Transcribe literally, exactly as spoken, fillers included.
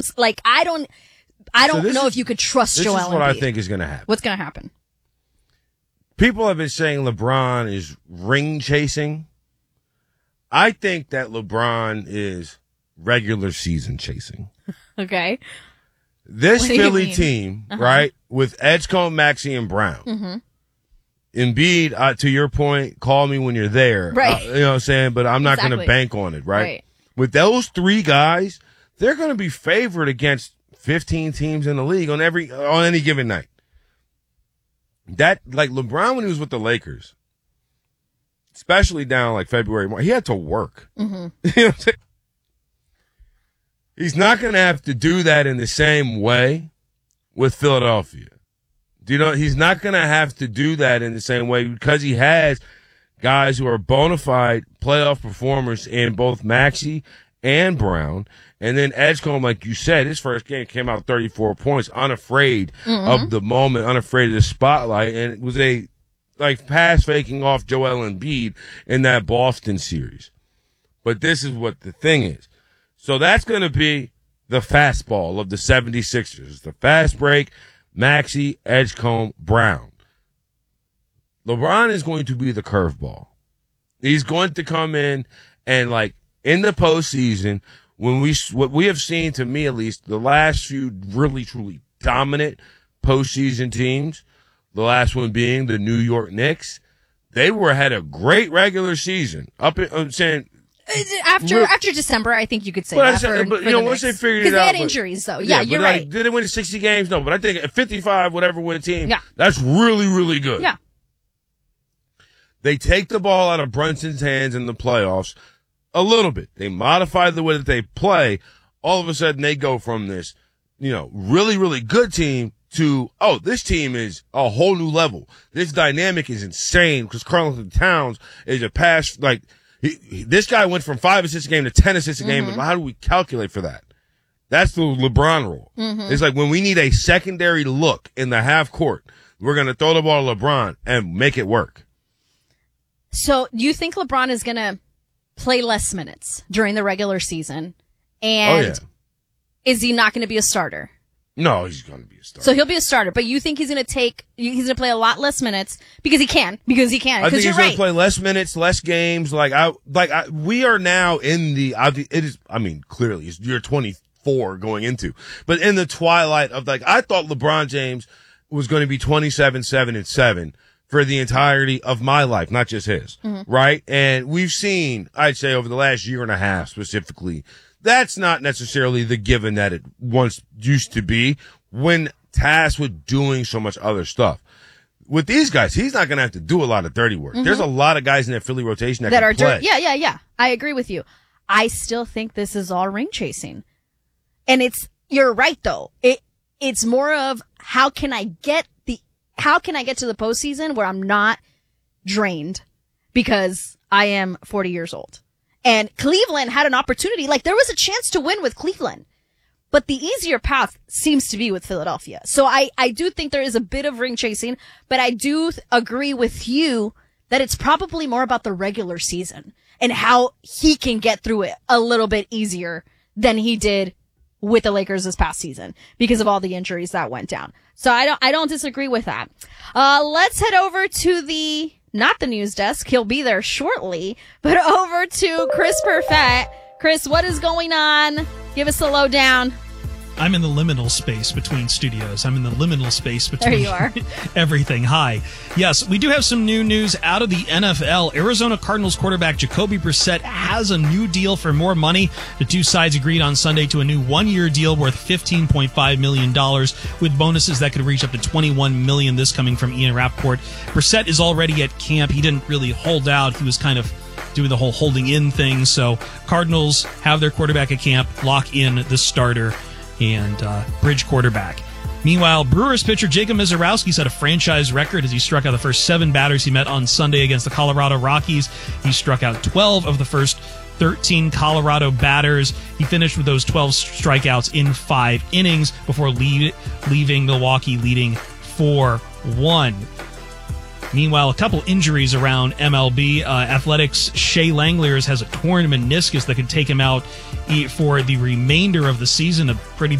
What's like, I don't, I don't so know is, if you could trust this Joel This is what Embiid. I think is going to happen. What's going to happen? People have been saying LeBron is ring chasing. I think that LeBron is regular season chasing. Okay. This What do you Philly mean? team, Uh-huh. right, with Edgecombe, Maxey, and Brown. Mm-hmm. Embiid, uh, to your point, call me when you're there. Right. Uh, you know what I'm saying? But I'm not Exactly. going to bank on it, right? Right. With those three guys, they're going to be favored against fifteen teams in the league on every on any given night. That, like LeBron when he was with the Lakers, especially down like February, March, he had to work. Mm-hmm. You know what I'm saying? He's not going to have to do that in the same way with Philadelphia. Do you know, he's not going to have to do that in the same way because he has guys who are bona fide playoff performers in both Maxey and Brown. And then Edgecombe, like you said, his first game came out thirty-four points, unafraid Mm-hmm. of the moment, unafraid of the spotlight. And it was a, like, pass faking off Joel Embiid in that Boston series. But this is what the thing is. So that's going to be the fastball of the seventy-sixers. The fast break, Maxey, Edgecombe, Brown. LeBron is going to be the curveball. He's going to come in and, like, in the postseason, when we, what we have seen, to me at least, the last few really, truly dominant postseason teams, the last one being the New York Knicks, they were had a great regular season. Up in, I'm saying, After Real- after December, I think you could say But I that. said- for, but, for you know, the once they Knicks. figured it Because they out, had but- injuries, though. Yeah, but you're like, right. did they win sixty games? No, but I think at fifty-five, whatever win team, Yeah. that's really, really good. Yeah. They take the ball out of Brunson's hands in the playoffs a little bit. They modify the way that they play. All of a sudden, they go from this, you know, really, really good team to, oh, this team is a whole new level. This dynamic is insane because Carlton Towns is a pass, like, he, he, this guy went from five assists a game to ten assists a game. Mm-hmm. How do we calculate for that? That's the LeBron rule. Mm-hmm. It's like when we need a secondary look in the half court, we're going to throw the ball to LeBron and make it work. So, do you think LeBron is going to play less minutes during the regular season? And Oh, yeah. is he not going to be a starter? No, he's going to be a starter. So he'll be a starter, but you think he's going to take, he's going to play a lot less minutes because he can, because he can. I think Because he's you're going right. to play less minutes, less games. Like I, like I, we are now in the. It is. I mean, clearly, it's year twenty-four going into, but in the twilight of like, I thought LeBron James was going to be twenty-seven, seven, and seven for the entirety of my life, not just his. Mm-hmm. Right, and we've seen, I'd say, over the last year and a half specifically, that's not necessarily the given that it once used to be when tasked with doing so much other stuff. With these guys, he's not going to have to do a lot of dirty work. Mm-hmm. There's a lot of guys in that Philly rotation that, that can are play. dirt. Yeah, yeah, yeah. I agree with you. I still think this is all ring chasing. And it's, you're right though. It, it's more of how can I get the, how can I get to the postseason where I'm not drained because I am forty years old. And Cleveland had an opportunity. Like there was a chance to win with Cleveland. But the easier path seems to be with Philadelphia. So I, I do think there is a bit of ring chasing, but I do th- agree with you that it's probably more about the regular season and how he can get through it a little bit easier than he did with the Lakers this past season because of all the injuries that went down. So I don't, I don't disagree with that. Uh, let's head over to the, not the news desk. He'll be there shortly, but over to Chris Perfett. Chris, what is going on? Give us a lowdown. I'm in the liminal space between studios. I'm in the liminal space between There you are. everything. Hi. Yes, we do have some new news out of the N F L. Arizona Cardinals quarterback Jacoby Brissett has a new deal for more money. The two sides agreed on Sunday to a new one-year deal worth fifteen point five million dollars with bonuses that could reach up to twenty-one million dollars, this coming from Ian Rappaport. Brissett is already at camp. He didn't really hold out. He was kind of doing the whole holding in thing. So Cardinals have their quarterback at camp, lock in the starter and uh, bridge quarterback. Meanwhile, Brewers pitcher Jacob Misiorowski set a franchise record as he struck out the first seven batters he met on Sunday against the Colorado Rockies. He struck out twelve of the first thirteen Colorado batters. He finished with those twelve strikeouts in five innings before leave, leaving Milwaukee leading four one. Meanwhile, a couple injuries around M L B. Uh, Athletics' Shea Langeliers has a torn meniscus that could take him out for the remainder of the season. A pretty